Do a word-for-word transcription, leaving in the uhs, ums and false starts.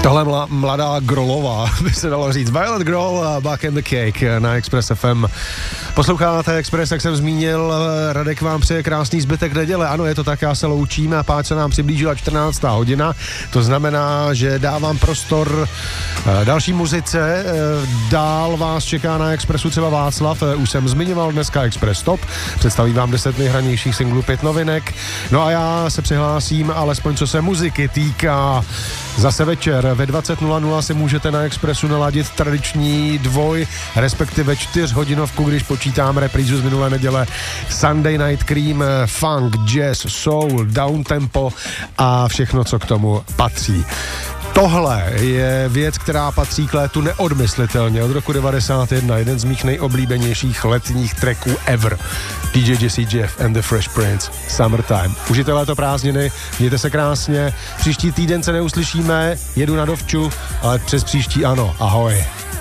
Tohle mla, mladá Grolová, by se dalo říct. Violet Grohl a Back in the Cake na Express F M. Posloucháte Express, jak jsem zmínil, Radek vám přeje krásný zbytek neděle. Ano, je to tak, já se loučím a páč se nám přiblížila čtrnáctá hodina. To znamená, že dávám prostor další muzice. Dál vás čeká na Expressu třeba Václav. Už jsem zmiňoval dneska Express Top. Představí vám deset nejhranějších singlů, pět novinek. No a já se přihlásím, alespoň co se muziky týká. Zase večer ve dvacet nula nula si můžete na Expressu naladit tradiční dvoj, respektive čtyřhodinovku, když počítám reprízu z minulé neděle. Sunday Night Cream, funk, jazz, soul, downtempo a všechno, co k tomu patří. Tohle je věc, která patří k létu neodmyslitelně. Od roku devadesát jedna, jeden z mých nejoblíbenějších letních tracků ever. D J Jesse Jeff and the Fresh Prince, Summertime. Užijte léto prázdniny, mějte se krásně. Příští týden se neuslyšíme, jedu na dovču, ale přes příští ano. Ahoj.